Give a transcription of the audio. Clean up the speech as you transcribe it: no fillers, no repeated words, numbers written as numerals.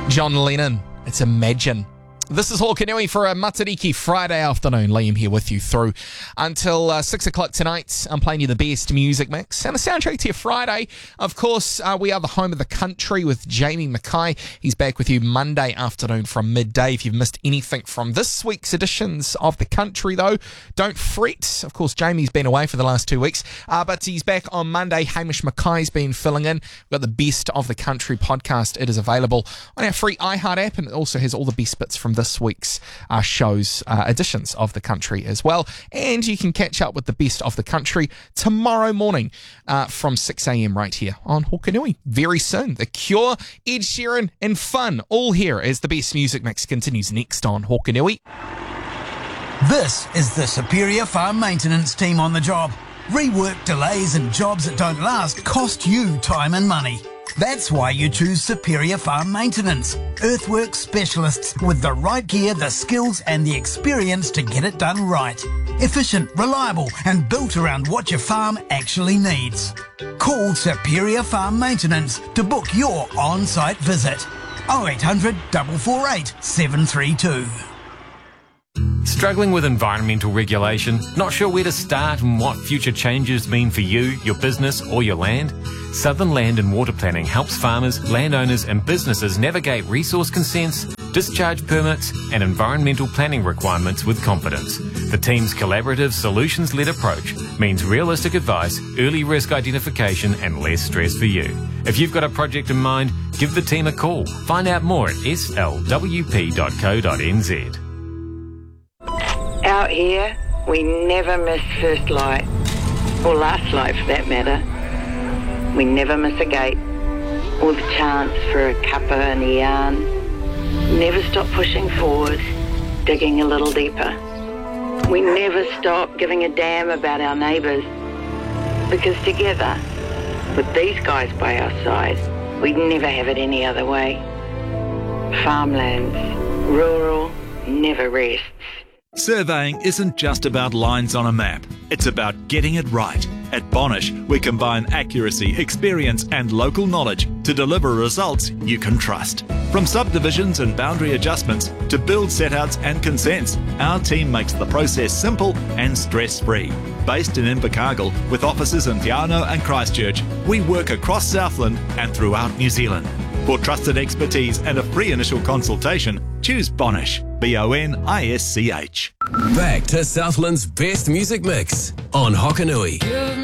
John Lennon, it's Imagine. This is Hōkānui for a Matariki Friday afternoon. Liam here with you through until 6 o'clock tonight. I'm playing you the best music mix and a soundtrack to your Friday. Of course, we are the home of the country with Jamie Mackay. He's back with you Monday afternoon from midday. If you've missed anything from this week's editions of the country, though, don't fret. Of course, Jamie's been away for the last 2 weeks, but he's back on Monday. Hamish Mackay's been filling in. We've got the Best of the Country podcast. It is available on our free iHeart app, and it also has all the best bits from this week's show's editions of the country as well. And you can catch up with the Best of the Country tomorrow morning from 6 a.m. right here on Hōkānui. Very soon, The Cure, Ed Sheeran and fun all here as the best music mix continues next on Hōkānui. This is the Superior Farm Maintenance team on the job. Rework delays and jobs that don't last cost you time and money. That's why you choose Superior Farm Maintenance. Earthworks specialists with the right gear, the skills and the experience to get it done right. Efficient, reliable and built around what your farm actually needs. Call Superior Farm Maintenance to book your on-site visit. 0800 448 732. Struggling with environmental regulation? Not sure where to start and what future changes mean for you, your business or your land? Southern Land and Water Planning helps farmers, landowners and businesses navigate resource consents, discharge permits and environmental planning requirements with confidence. The team's collaborative, solutions-led approach means realistic advice, early risk identification and less stress for you. If you've got a project in mind, give the team a call. Find out more at slwp.co.nz. Out here, we never miss first light, or last light for that matter. We never miss a gate, or the chance for a cuppa and a yarn. Never stop pushing forward, digging a little deeper. We never stop giving a damn about our neighbours, because together, with these guys by our side, we'd never have it any other way. Farmlands, rural, never rests. Surveying isn't just about lines on a map, it's about getting it right. At Bonish, we combine accuracy, experience and local knowledge to deliver results you can trust. From subdivisions and boundary adjustments to build setouts and consents, our team makes the process simple and stress-free. Based in Invercargill, with offices in Te Anau and Christchurch, we work across Southland and throughout New Zealand. For trusted expertise and a free initial consultation, choose Bonish, BONISCH. Back to Southland's best music mix on Hōkānui.